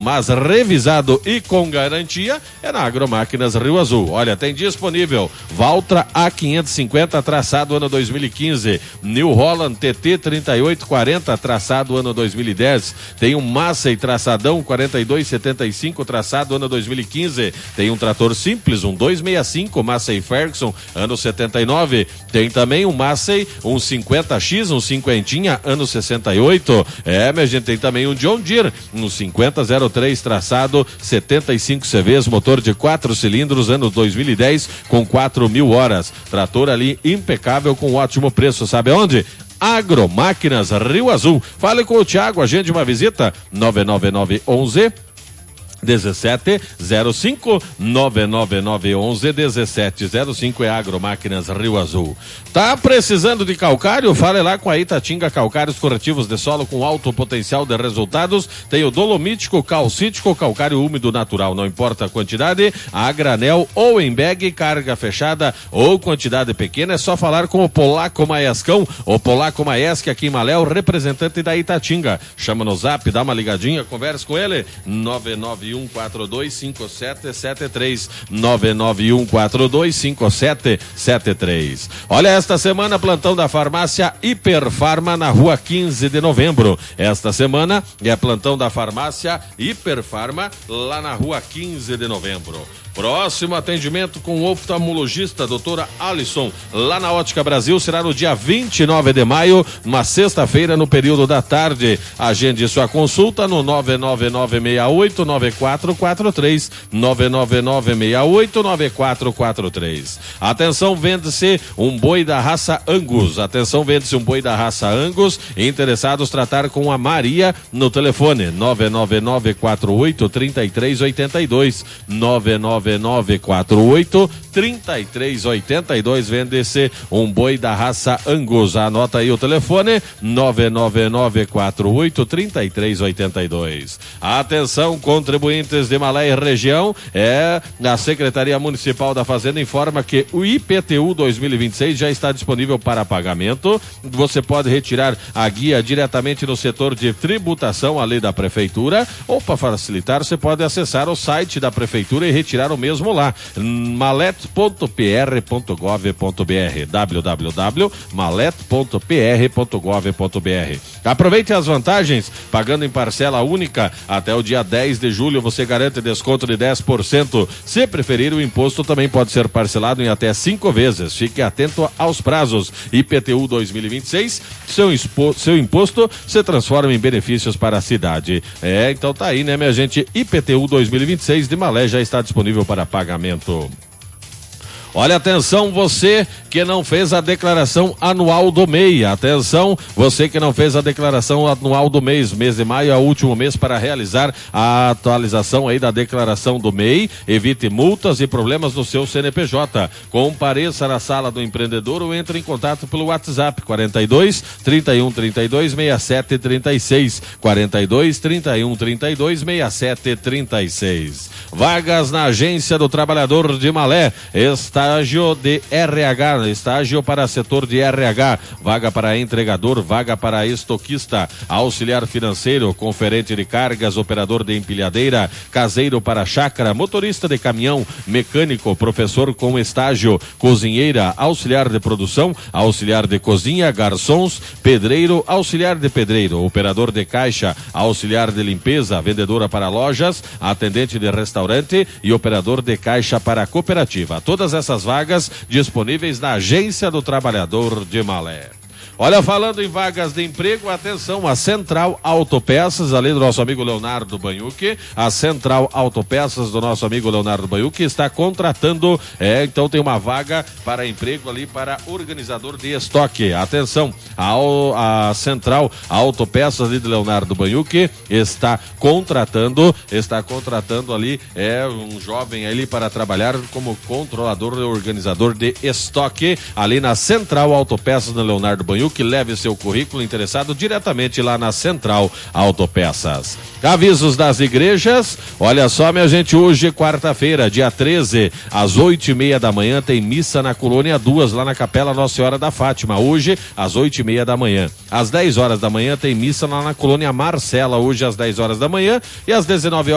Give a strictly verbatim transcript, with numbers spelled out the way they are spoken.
mas revisado e com garantia é na Agromáquinas Rio Azul. Olha, tem disponível Valtra A quinhentos e cinquenta, traçado ano dois mil e quinze, New Holland T T trinta e oito quarenta, traçado ano dois mil e dez, tem um Massey traçadão quarenta e dois setenta e cinco, traçado ano dois mil e quinze, tem um trator simples, um duzentos e sessenta e cinco Massey Ferguson, ano setenta e nove, tem também um Massey, um cinquenta X, um cinquentinha, ano sessenta e oito, é, minha gente, tem também um John Deere, um cinquenta zero três, traçado setenta e cinco C Vs, motor de quatro cilindros, ano dois mil e dez, com quatro mil horas, trator ali impecável, com ótimo preço, sabe onde? Agromáquinas Rio Azul. Fale com o Thiago, agende uma visita, nove nove nove onze dezessete zero cinco, nove nove nove onze dezessete zero cinco, é Agromáquinas Rio Azul. Tá precisando de calcário? Fale lá com a Itatinga Calcários Corretivos de Solo com alto potencial de resultados. Tem o dolomítico, calcítico, calcário úmido natural, não importa a quantidade, a granel ou em bag, carga fechada ou quantidade pequena, é só falar com o Polaco Maescão, o Polaco Maesc aqui em Malé, o representante da Itatinga. Chama no zap, dá uma ligadinha, conversa com ele, nove nove um quatro dois cinco sete sete três, nove nove um quatro dois cinco sete sete três. Olha, esta semana, plantão da farmácia Hiperfarma na rua quinze de novembro. Esta semana é plantão da farmácia Hiperfarma lá na rua quinze de novembro. Próximo atendimento com o oftalmologista doutora Alisson, lá na Ótica Brasil, será no dia vinte e nove de maio, uma sexta-feira, no período da tarde. Agende sua consulta no nove nove nove seis oito nove quatro quatro três, nove nove nove seis oito nove quatro quatro três. Atenção, vende-se um boi da raça Angus. Atenção, vende-se um boi da raça Angus. Interessados, tratar com a Maria no telefone nove nove nove quatro oito três três oito dois, nove nove nove quatro oito três três oito dois. Vende-se um boi da raça Angus. Anota aí o telefone nove nove nove quatro oito três três oito dois. Atenção, contribuintes de Malé e região, é a Secretaria Municipal da Fazenda informa que o I P T U dois mil e vinte e seis já está disponível para pagamento. Você pode retirar a guia diretamente no setor de tributação, a lei da prefeitura, ou para facilitar, você pode acessar o site da prefeitura e retirar o mesmo lá, malet ponto p r ponto gov ponto b r, w w w ponto malet ponto p r ponto gov ponto b r. Aproveite as vantagens, pagando em parcela única até o dia dez de julho, você garante desconto de dez por cento. Se preferir, o imposto também pode ser parcelado em até cinco vezes. Fique atento aos prazos. I P T U dois mil e vinte e seis, seu, expo, seu imposto se transforma em benefícios para a cidade. É, então tá aí, né, minha gente? I P T U dois mil e vinte e seis de Malé já está disponível para pagamento. Olha, atenção, você que não fez a declaração anual do M E I. Atenção, você que não fez a declaração anual do mês. Mês de maio é o último mês para realizar a atualização aí da declaração do M E I. Evite multas e problemas no seu C N P J. Compareça na sala do empreendedor ou entre em contato pelo WhatsApp quarenta e dois, trinta e um, trinta e dois, sessenta e sete, trinta e seis. quarenta e dois, trinta e um, trinta e dois, sessenta e sete, trinta e seis. Vagas na Agência do Trabalhador de Malé. Estágio de R H, estágio para setor de R H, vaga para entregador, vaga para estoquista, auxiliar financeiro, conferente de cargas, operador de empilhadeira, caseiro para chácara, motorista de caminhão, mecânico, professor com estágio, cozinheira, auxiliar de produção, auxiliar de cozinha, garçons, pedreiro, auxiliar de pedreiro, operador de caixa, auxiliar de limpeza, vendedora para lojas, atendente de restaurante e operador de caixa para cooperativa. Todas essas vagas disponíveis na Agência do Trabalhador de Malé. Olha, falando em vagas de emprego, atenção, a Central Autopeças, ali do nosso amigo Leonardo Banhuque, a Central Autopeças do nosso amigo Leonardo Banhuque está contratando, é, então tem uma vaga para emprego ali para organizador de estoque. Atenção, a, a Central Autopeças ali do Leonardo Banhuque está contratando, está contratando ali, é, um jovem ali para trabalhar como controlador e organizador de estoque ali na Central Autopeças do Leonardo Banhuque. Que leve seu currículo interessado diretamente lá na Central Autopeças. Avisos das igrejas, olha só, minha gente, hoje, quarta-feira, dia treze, às oito e meia da manhã, tem missa na Colônia duas, lá na Capela Nossa Senhora da Fátima, hoje, às oito e meia da manhã. Às dez horas da manhã, tem missa lá na Colônia Marcela, hoje, às dez horas da manhã, e às dezenove horas